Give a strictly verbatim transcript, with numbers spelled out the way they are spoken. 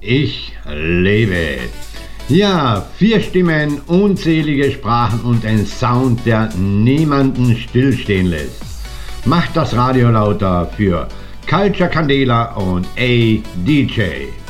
Ich lebe. Ja, vier Stimmen, unzählige Sprachen und ein Sound, der niemanden stillstehen lässt. Macht das Radio lauter für Culture Candela und A D J.